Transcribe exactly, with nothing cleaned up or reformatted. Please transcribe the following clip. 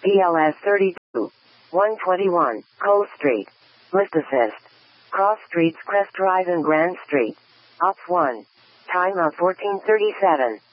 P L S thirty-two. one twenty-one, Cole Street. List assist. Cross Streets, Crest Drive and Grand Street. Ops one. Time of fourteen thirty-seven.